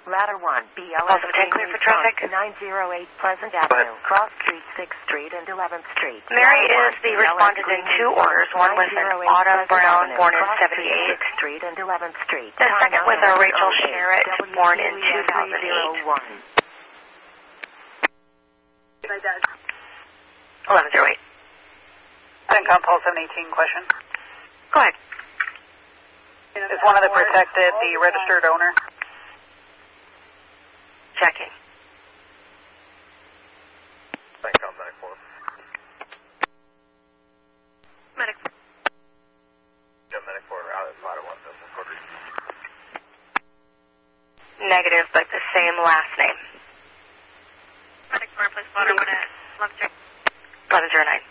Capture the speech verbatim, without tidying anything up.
Ladder one, B L S Also ten clear for traffic. nine oh eight Pleasant Avenue, Cross Street, sixth Street, and eleventh Street. Mary is the respondent in two orders. One was an Autumn Brown, born in seventy-eight. sixth Street and eleventh Street. The second was a Rachel Sherritt, born in two thousand eight. eleven oh eight. Income Pulse seven eighteen, question. Go ahead. Is one of the protected the registered owner? Checking. Income Medic four. Medic. Yeah, Medic four out at Ladder one, Desmond Quarter. Negative, but the same last name. Medic four, please, Ladder one at eleven zero. eleven oh nine.